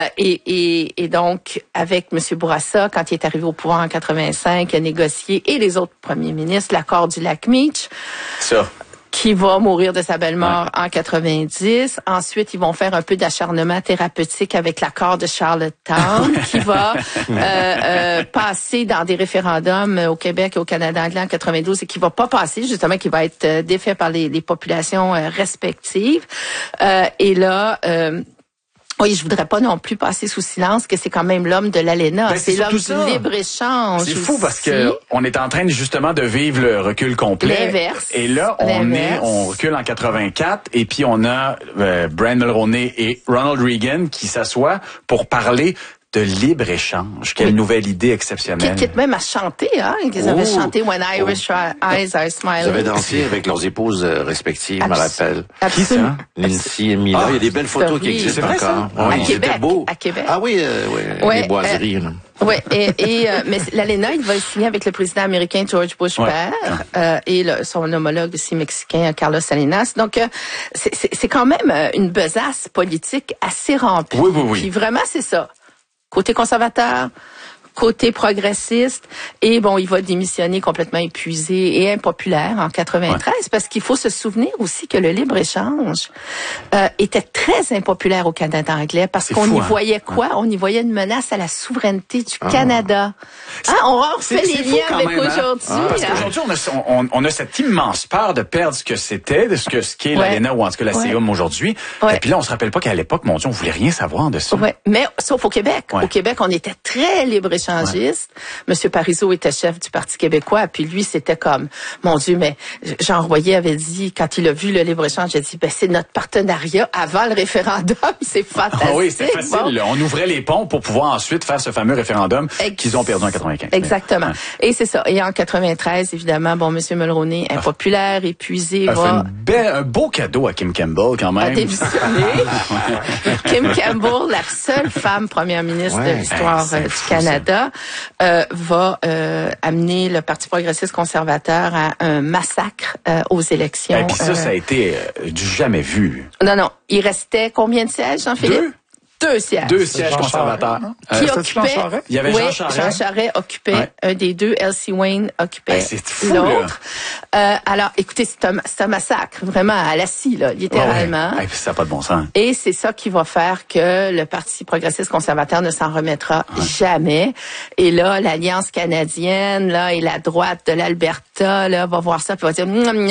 Et donc, avec M. Bourassa, quand il est arrivé au pouvoir en 85, il a négocié, et les autres premiers ministres, l'accord du lac Meech. Ça. Qui va mourir de sa belle mort en 90. Ensuite, ils vont faire un peu d'acharnement thérapeutique avec l'accord de Charlottetown, qui va passer dans des référendums au Québec et au Canada anglais en 92 et qui va pas passer, justement, qui va être défait par les populations respectives. Et là... oui, je voudrais pas non plus passer sous silence que c'est quand même l'homme de l'ALENA. C'est l'homme du libre-échange. C'est fou parce que on est en train justement de vivre le recul complet. L'inverse. Et là, on recule en 84 et puis on a Brian Mulroney et Ronald Reagan qui s'assoient pour parler de libre-échange. Quelle nouvelle idée exceptionnelle. Qui est même à chanter, hein. Ils avaient chanté When Irish Eyes Are Smiling. Ils avaient dansé avec leurs épouses respectives, je me rappelle. Qui ça? Lindsay et Mila. Il y a des belles photos qui existent encore. Oui, à Québec. Beau. À Québec. Ah oui, les boiseries. Oui, mais l'ALENA, il va signer avec le président américain George Bush père et son homologue aussi mexicain Carlos Salinas. Donc, c'est quand même une besace politique assez remplie. Oui. Puis vraiment, c'est ça. Côté conservateur, côté progressiste, et bon, il va démissionner complètement épuisé et impopulaire en 93, parce qu'il faut se souvenir aussi que le libre-échange était très impopulaire au Canada anglais, parce qu'on y voyait quoi? On y voyait une menace à la souveraineté du Canada. On refait les liens avec aujourd'hui. Parce qu'aujourd'hui, on a cette immense peur de perdre ce que c'était, de ce qu'est l'ALENA ou en tout cas la CIUM aujourd'hui. Et puis là, on se rappelle pas qu'à l'époque, mon Dieu, on voulait rien savoir de ça. Mais sauf au Québec. Au Québec, on était très libre-échangiste. Monsieur Parizeau était chef du Parti québécois, puis lui, c'était comme, mon Dieu, mais Jean Royer avait dit, quand il a vu le libre-échange, il a dit, c'est notre partenariat avant le référendum, c'est fantastique. Oui, c'était facile. On ouvrait les ponts pour pouvoir ensuite faire ce fameux référendum qu'ils ont perdu en 95. Exactement. Et c'est ça. Et en 93, évidemment, Monsieur Mulroney, impopulaire, épuisé, un beau cadeau à Kim Campbell, quand même. A démissionné. Kim Campbell, la seule femme première ministre de l'histoire du Canada, va amener le Parti progressiste conservateur à un massacre aux élections. Et puis ça a été du jamais vu. Non. Il restait combien de sièges, Jean-Philippe? Deux sièges conservateurs. Qui occupait? Il y avait Jean Charest. Jean Charest occupait un des deux. Elsie Wayne occupait l'autre. Alors, écoutez, c'est un massacre, vraiment à la scie, là, littéralement. Ça n'a pas de bon sens. Et c'est ça qui va faire que le Parti progressiste conservateur ne s'en remettra jamais. Et là, l'Alliance canadienne, là, et la droite de l'Alberta, là, va voir ça, puis va dire,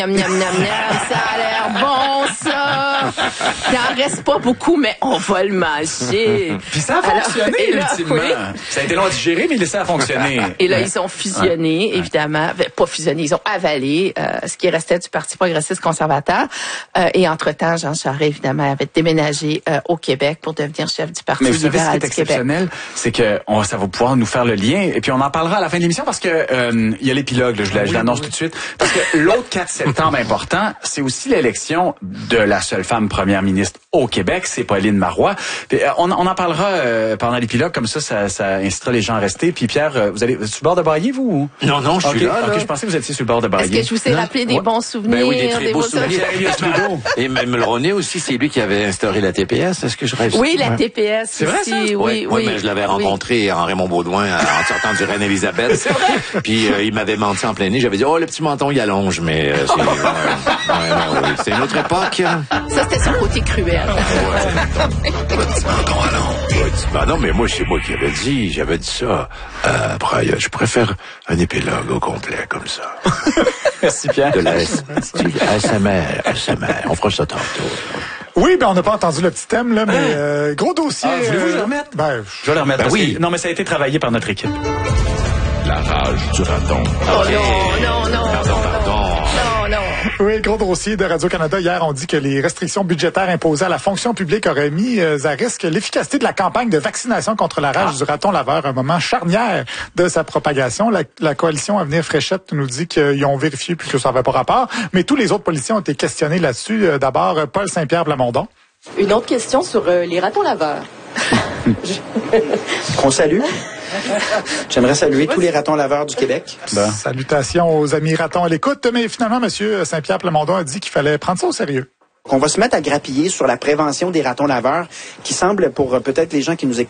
ça a l'air bon, ça. Il n'en reste pas beaucoup, mais on va le manger. Puis ça a fonctionné, ultimement. Ça a été long à digérer, mais ça a fonctionné. Et là, ils ont fusionné, évidemment. Pas fusionné, ils ont avalé ce qui restait du Parti progressiste conservateur. Et entre-temps, Jean Charest, évidemment, avait déménagé au Québec pour devenir chef du Parti libéral du Québec. Mais vous savez, ce qui est exceptionnel, c'est que ça va pouvoir nous faire le lien. Et puis, on en parlera à la fin de l'émission parce que il y a l'épilogue, là, je l'annonce tout de suite. Parce que l'autre 4 septembre important, c'est aussi l'élection de la seule femme première ministre au Québec, c'est Pauline Marois. Puis, on en parlera pendant l'épilogue, comme ça incitera les gens à rester. Puis Pierre, vous allez sur le bord de Brailler, vous? Non, je suis là. OK, je pensais que vous étiez sur le bord de Brailler. Est-ce que je vous ai rappelé des bons souvenirs? Ben oui, des très beaux souvenirs. Et même Mulroney aussi, c'est lui qui avait instauré la TPS. Est-ce que je rêve? Oui, la TPS c'est vrai, ça? Oui, mais je l'avais rencontré en Raymond Baudouin en sortant du Reine-Élisabeth. C'est vrai? Puis il m'avait menti en plein nez. J'avais dit, le petit menton, il allonge, mais c'est une autre époque. Ça, c'était son côté cruel. Petit menton allonge. Non, mais moi, c'est moi qui avais dit. J'avais dit ça. Brian, je préfère un épilogue au complet, comme ça. Merci, Pierre. De la ASMR. On fera ça tantôt. Oui, on n'a pas entendu le petit thème, là, mais gros dossier. Voulez-vous que je le remette? Je vais le remettre. Oui. Non, mais ça a été travaillé par notre équipe. La rage du raton. Pardon. Oui, gros dossier de Radio-Canada. Hier, on dit que les restrictions budgétaires imposées à la fonction publique auraient mis à risque l'efficacité de la campagne de vaccination contre la rage du raton laveur, un moment charnière de sa propagation. La coalition Avenir Fréchette nous dit qu'ils ont vérifié puis que ça n'avait pas rapport, mais tous les autres policiers ont été questionnés là-dessus. D'abord, Paul Saint-Pierre Plamondon. Une autre question sur les ratons laveurs. Qu'on salue. J'aimerais saluer tous les ratons laveurs du Québec. Salutations aux amis ratons à l'écoute, mais finalement, M. Saint-Pierre Plamondon a dit qu'il fallait prendre ça au sérieux. On va se mettre à grappiller sur la prévention des ratons laveurs qui semble, pour peut-être les gens qui nous écoutent,